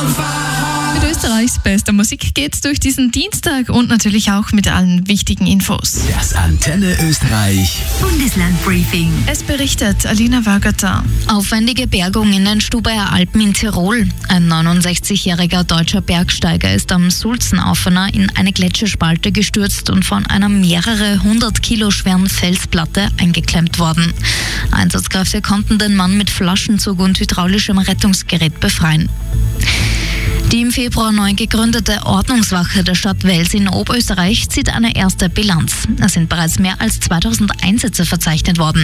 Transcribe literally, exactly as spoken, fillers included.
Mit Österreichs bester Musik geht's durch diesen Dienstag und natürlich auch mit allen wichtigen Infos. Das Antenne Österreich Bundeslandbriefing. Es berichtet Alina Wörgötter. Aufwendige Bergung in den Stubaier Alpen in Tirol. Ein neunundsechzigjähriger deutscher Bergsteiger ist am Sulzenaufener in eine Gletscherspalte gestürzt und von einer mehrere hundert Kilo schweren Felsplatte eingeklemmt worden. Einsatzkräfte konnten den Mann mit Flaschenzug und hydraulischem Rettungsgerät befreien. Die im Februar neu gegründete Ordnungswache der Stadt Wels in Oberösterreich zieht eine erste Bilanz. Es sind bereits mehr als zweitausend Einsätze verzeichnet worden.